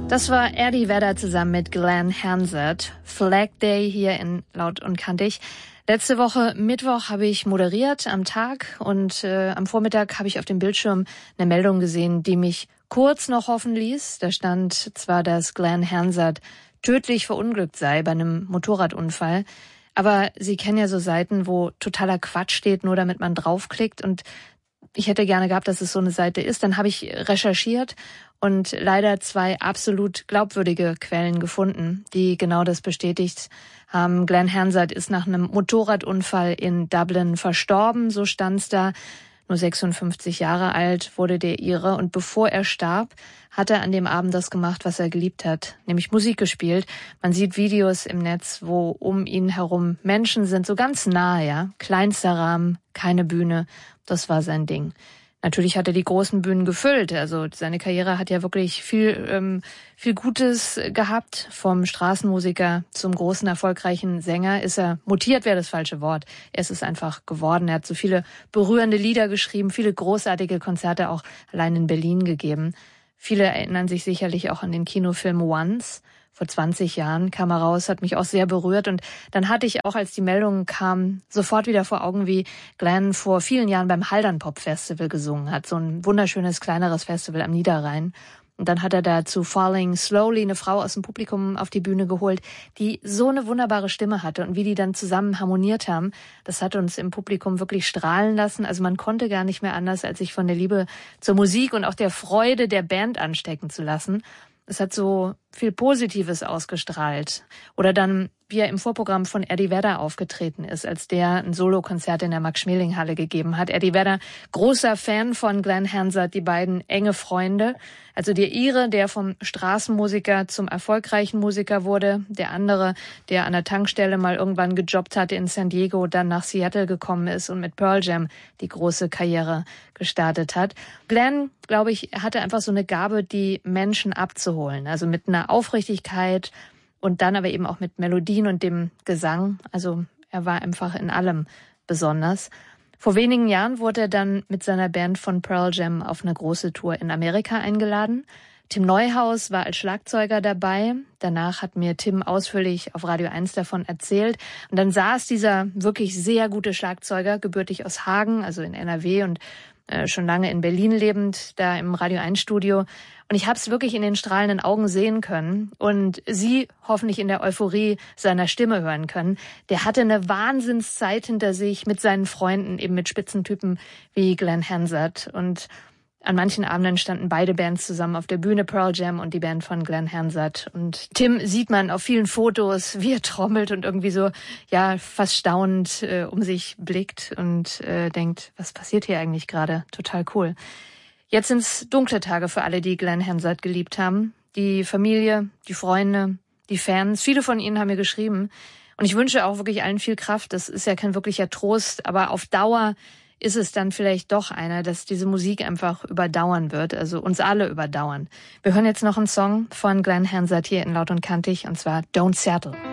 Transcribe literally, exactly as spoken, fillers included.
Das war Eddie Vedder zusammen mit Glen Hansard. Flag Day hier in Laut und Kantig. Letzte Woche Mittwoch habe ich moderiert am Tag und äh, am Vormittag habe ich auf dem Bildschirm eine Meldung gesehen, die mich kurz noch hoffen ließ. Da stand zwar, dass Glen Hansard tödlich verunglückt sei bei einem Motorradunfall, aber Sie kennen ja so Seiten, wo totaler Quatsch steht, nur damit man draufklickt, und ich hätte gerne gehabt, dass es so eine Seite ist. Dann habe ich recherchiert und leider zwei absolut glaubwürdige Quellen gefunden, die genau das bestätigt haben. Glen Hansard ist nach einem Motorradunfall in Dublin verstorben, so stand's da. Nur sechsundfünfzig Jahre alt wurde der Ire, und bevor er starb, hat er an dem Abend das gemacht, was er geliebt hat, nämlich Musik gespielt. Man sieht Videos im Netz, wo um ihn herum Menschen sind, so ganz nah, ja, kleinster Rahmen, keine Bühne. Das war sein Ding. Natürlich hat er die großen Bühnen gefüllt. Also seine Karriere hat ja wirklich viel ähm, viel Gutes gehabt. Vom Straßenmusiker zum großen, erfolgreichen Sänger ist er mutiert, wäre das falsche Wort. Er ist es einfach geworden. Er hat so viele berührende Lieder geschrieben, viele großartige Konzerte auch allein in Berlin gegeben. Viele erinnern sich sicherlich auch an den Kinofilm Once. Vor zwanzig Jahren kam er raus, hat mich auch sehr berührt. Und dann hatte ich auch, als die Meldung kam, sofort wieder vor Augen, wie Glen vor vielen Jahren beim Haldern Pop Festival gesungen hat. So ein wunderschönes, kleineres Festival am Niederrhein. Und dann hat er da zu Falling Slowly eine Frau aus dem Publikum auf die Bühne geholt, die so eine wunderbare Stimme hatte. Und wie die dann zusammen harmoniert haben, das hat uns im Publikum wirklich strahlen lassen. Also man konnte gar nicht mehr anders, als sich von der Liebe zur Musik und auch der Freude der Band anstecken zu lassen. Es hat so viel Positives ausgestrahlt. Oder dann, wie er im Vorprogramm von Eddie Vedder aufgetreten ist, als der ein Solokonzert in der Max-Schmeling-Halle gegeben hat. Eddie Vedder, großer Fan von Glen Hansard, die beiden enge Freunde. Also der Ire, der vom Straßenmusiker zum erfolgreichen Musiker wurde. Der andere, der an der Tankstelle mal irgendwann gejobbt hatte in San Diego, dann nach Seattle gekommen ist und mit Pearl Jam die große Karriere gestartet hat. Glen, glaube ich, hatte einfach so eine Gabe, die Menschen abzuholen. Also mit einer Aufrichtigkeit und dann aber eben auch mit Melodien und dem Gesang. Also er war einfach in allem besonders. Vor wenigen Jahren wurde er dann mit seiner Band von Pearl Jam auf eine große Tour in Amerika eingeladen. Tim Neuhaus war als Schlagzeuger dabei. Danach hat mir Tim ausführlich auf Radio eins davon erzählt. Und dann saß dieser wirklich sehr gute Schlagzeuger, gebürtig aus Hagen, also in N R W und äh, schon lange in Berlin lebend, da im Radio eins Studio. Und ich habe es wirklich in den strahlenden Augen sehen können und Sie hoffentlich in der Euphorie seiner Stimme hören können. Der hatte eine Wahnsinnszeit hinter sich mit seinen Freunden, eben mit Spitzentypen wie Glen Hansard. Und an manchen Abenden standen beide Bands zusammen auf der Bühne, Pearl Jam und die Band von Glen Hansard. Und Tim sieht man auf vielen Fotos, wie er trommelt und irgendwie so, ja, fast staunend äh, um sich blickt und äh, denkt, was passiert hier eigentlich gerade? Total cool. Jetzt sind's dunkle Tage für alle, die Glen Hansard geliebt haben. Die Familie, die Freunde, die Fans. Viele von ihnen haben mir geschrieben. Und ich wünsche auch wirklich allen viel Kraft. Das ist ja kein wirklicher Trost. Aber auf Dauer ist es dann vielleicht doch einer, dass diese Musik einfach überdauern wird. Also uns alle überdauern. Wir hören jetzt noch einen Song von Glen Hansard hier in Laut und Kantig. Und zwar Don't Settle.